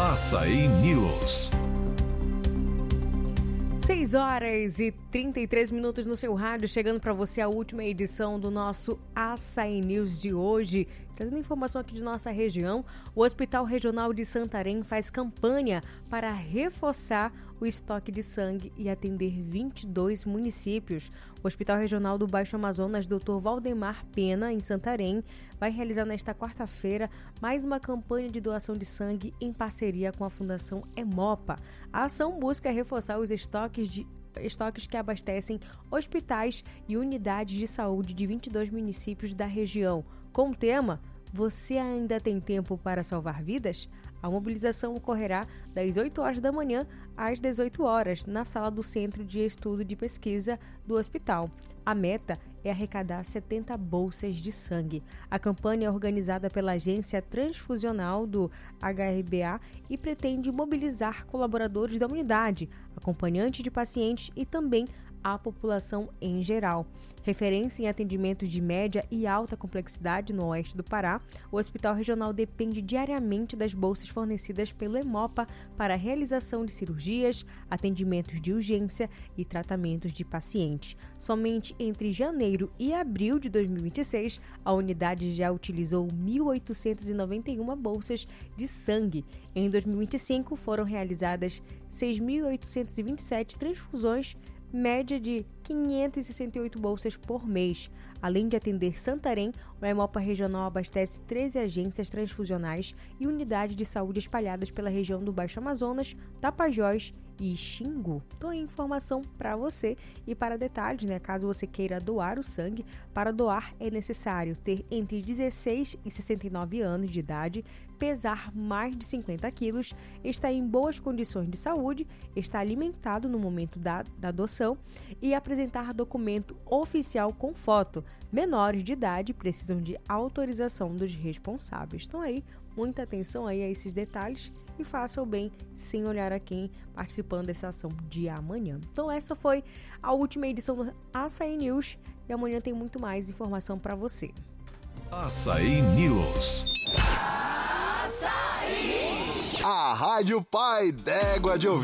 Açaí News. 6h33 no seu rádio, chegando para você a última edição do nosso Açaí News de hoje. Trazendo informação aqui de nossa região, o Hospital Regional de Santarém faz campanha para reforçar o estoque de sangue e atender 22 municípios. O Hospital Regional do Baixo Amazonas, Dr. Valdemar Pena, em Santarém, vai realizar nesta quarta-feira mais uma campanha de doação de sangue em parceria com a Fundação Hemopa. A ação busca reforçar os estoques que abastecem hospitais e unidades de saúde de 22 municípios da região. Com o tema "Você ainda tem tempo para salvar vidas?", a mobilização ocorrerá das 8 horas da manhã às 18 horas na sala do Centro de Estudo de Pesquisa do hospital. A meta é arrecadar 70 bolsas de sangue. A campanha é organizada pela Agência Transfusional do HRBA e pretende mobilizar colaboradores da unidade, acompanhantes de pacientes e também a população em geral. Referência em atendimentos de média e alta complexidade no oeste do Pará, o Hospital Regional depende diariamente das bolsas fornecidas pelo Hemopa para a realização de cirurgias, atendimentos de urgência e tratamentos de pacientes. Somente entre janeiro e abril de 2026, a unidade já utilizou 1.891 bolsas de sangue. Em 2025, foram realizadas 6.827 transfusões, média de 568 bolsas por mês. Além de atender Santarém, o Hemopa Regional abastece 13 agências transfusionais e unidades de saúde espalhadas pela região do Baixo Amazonas, Tapajós e Xingu. Então, informação para você e para detalhes, caso você queira doar o sangue, para doar é necessário ter entre 16 e 69 anos de idade, pesar mais de 50 quilos, estar em boas condições de saúde, estar alimentado no momento da doação e apresentar documento oficial com foto. Menores de idade precisam de autorização dos responsáveis. Então muita atenção a esses detalhes e faça o bem sem olhar a quem participando dessa ação de amanhã. Então essa foi a última edição do Açaí News e amanhã tem muito mais informação para você. Açaí News. A Rádio Pai d'Égua de Ouvir.